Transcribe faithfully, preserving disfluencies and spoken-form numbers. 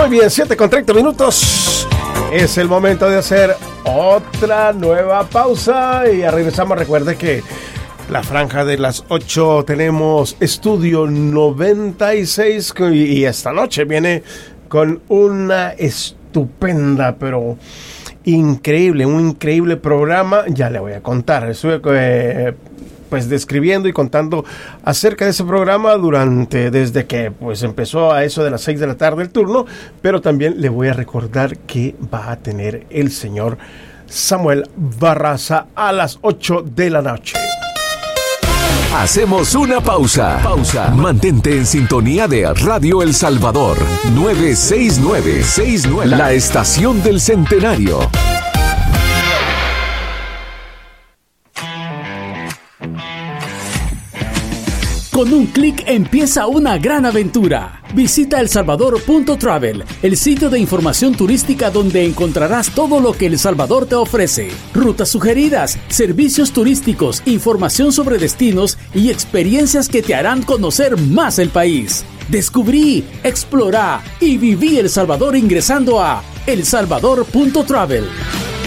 Muy bien, siete con treinta minutos. Es el momento de hacer otra nueva pausa y ya regresamos. Recuerde que la franja de las ocho tenemos Estudio noventa y seis y esta noche viene con una estupenda, pero increíble, un increíble programa. Ya le voy a contar. Estuve eh, pues describiendo y contando acerca de ese programa durante desde que pues empezó a eso de las seis de la tarde el turno, pero también le voy a recordar que va a tener el señor Samuel Barraza a las ocho de la noche. Hacemos una pausa. Pausa. Mantente en sintonía de Radio El Salvador novecientos sesenta y nueve, sesenta y nueve, la estación del centenario. Con un clic empieza una gran aventura. Visita el salvador punto travel, el sitio de información turística donde encontrarás todo lo que El Salvador te ofrece. Rutas sugeridas, servicios turísticos, información sobre destinos y experiencias que te harán conocer más el país. Descubrí, explorá y viví El Salvador ingresando a el salvador punto travel.